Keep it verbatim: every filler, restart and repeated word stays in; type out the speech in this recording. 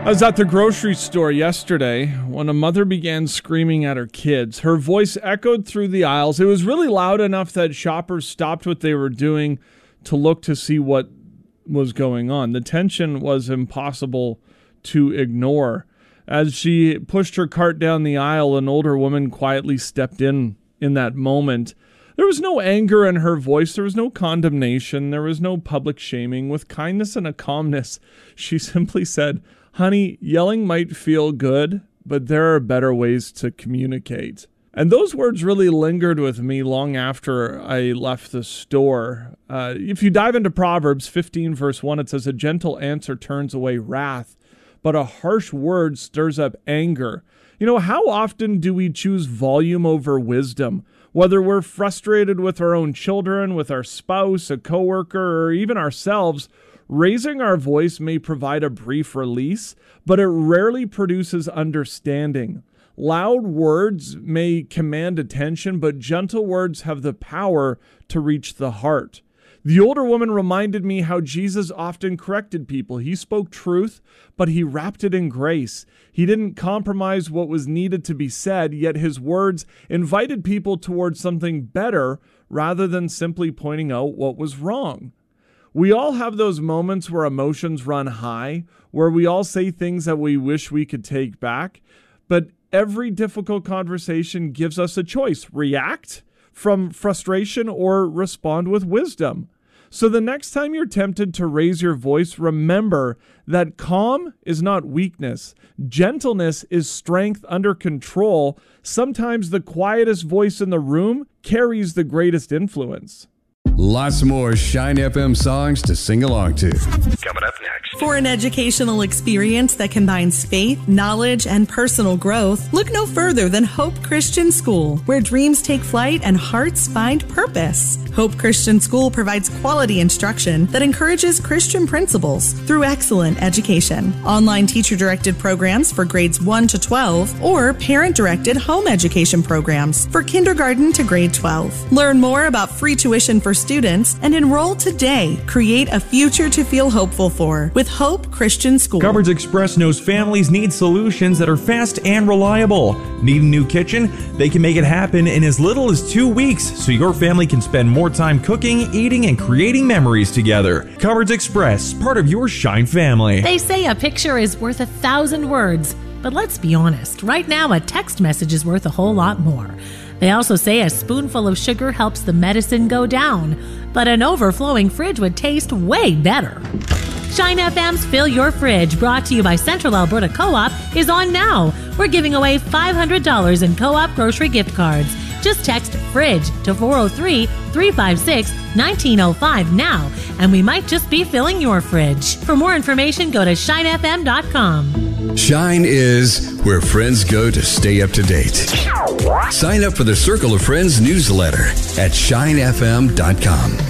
I was at the grocery store yesterday when a mother began screaming at her kids. Her voice echoed through the aisles. It was really loud enough that shoppers stopped what they were doing to look to see what was going on. The tension was impossible to ignore. As she pushed her cart down the aisle, an older woman quietly stepped in in that moment. There was no anger in her voice. There was no condemnation. There was no public shaming. With kindness and a calmness, she simply said, "Honey, yelling might feel good, but there are better ways to communicate." And those words really lingered with me long after I left the store. Uh, if you dive into Proverbs fifteen, verse one, it says, "A gentle answer turns away wrath, but a harsh word stirs up anger." You know, how often do we choose volume over wisdom? Whether we're frustrated with our own children, with our spouse, a coworker, or even ourselves, raising our voice may provide a brief release, but it rarely produces understanding. Loud words may command attention, but gentle words have the power to reach the heart. The older woman reminded me how Jesus often corrected people. He spoke truth, but he wrapped it in grace. He didn't compromise what was needed to be said, yet his words invited people towards something better rather than simply pointing out what was wrong. We all have those moments where emotions run high, where we all say things that we wish we could take back. But every difficult conversation gives us a choice: react from frustration or respond with wisdom. So the next time you're tempted to raise your voice, remember that calm is not weakness. Gentleness is strength under control. Sometimes the quietest voice in the room carries the greatest influence. Lots more Shine F M songs to sing along to. Coming up next. For an educational experience that combines faith, knowledge, and personal growth, look no further than Hope Christian School, where dreams take flight and hearts find purpose. Hope Christian School provides quality instruction that encourages Christian principles through excellent education. Online teacher-directed programs for grades one to twelve or parent-directed home education programs for kindergarten to grade twelve. Learn more about free tuition for students and enroll today. Create a future to feel hopeful for with Hope Christian School. Cupboards Express knows families need solutions that are fast and reliable. Need a new kitchen? They can make it happen in as little as two weeks so your family can spend more time cooking, eating, and creating memories together. Cupboards Express, part of your Shine family. They say a picture is worth a thousand words, but let's be honest. Right now, a text message is worth a whole lot more. They also say a spoonful of sugar helps the medicine go down, but an overflowing fridge would taste way better. Shine F M's Fill Your Fridge, brought to you by Central Alberta Co-op, is on now. We're giving away five hundred dollars in Co-op grocery gift cards. Just text FRIDGE to four oh three, three five six, one nine oh five now, and we might just be filling your fridge. For more information, go to shine f m dot com. Shine is where friends go to stay up to date. Sign up for the Circle of Friends newsletter at shine f m dot com.